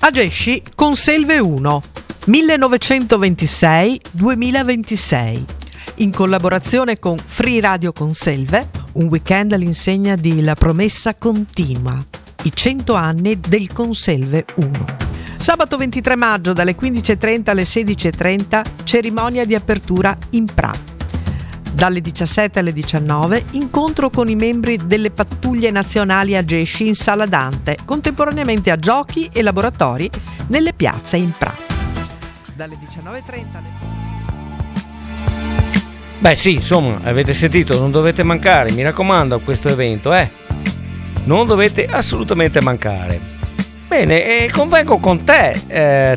Agesci Conselve 1, 1926-2026, in collaborazione con Free Radio Conselve, un weekend all'insegna di La Promessa Continua, i 100 anni del Conselve 1. Sabato 23 maggio dalle 15.30 alle 16.30, cerimonia di apertura in Pra. Dalle 17 alle 19, incontro con i membri delle pattuglie nazionali Agesci in Sala Dante, contemporaneamente a giochi e laboratori nelle piazze in Pra. Dalle 19.30 alle... Beh sì, insomma, avete sentito, non dovete mancare, mi raccomando, a questo evento, non dovete assolutamente mancare. Bene, convengo con te,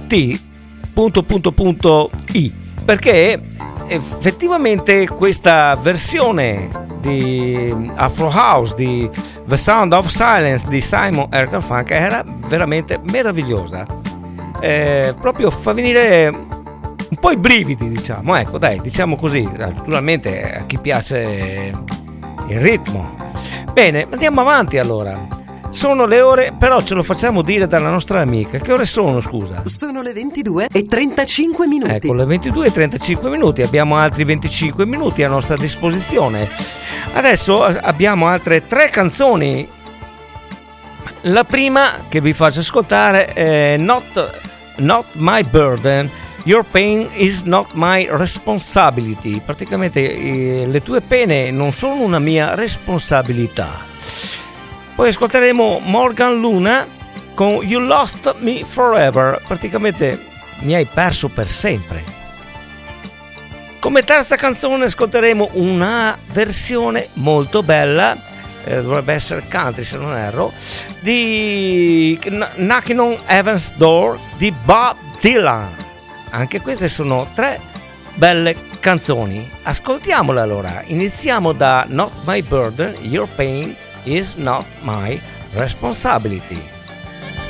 T.I, perché effettivamente questa versione di Afro House di The Sound of Silence di Simon & Garfunkel era veramente meravigliosa, proprio fa venire un po' i brividi, diciamo, ecco, dai, diciamo così, naturalmente a chi piace il ritmo. Bene, andiamo avanti allora. Sono le ore, però ce lo facciamo dire dalla nostra amica. Che ore sono, scusa? Sono le 22:35. Ecco, le 22:35, abbiamo altri 25 minuti a nostra disposizione. Adesso abbiamo altre 3 canzoni. La prima che vi faccio ascoltare è Not My Burden, Your Pain Is Not My Responsibility. Praticamente le tue pene non sono una mia responsabilità. Poi ascolteremo Morgan Luna con You Lost Me Forever, praticamente mi hai perso per sempre. Come terza canzone ascolteremo una versione molto bella, dovrebbe essere country se non erro, di Knocking on Heaven's Door di Bob Dylan. Anche queste sono 3 belle canzoni, ascoltiamole allora. Iniziamo da Not My Burden, Your Pain Is Not My Responsibility.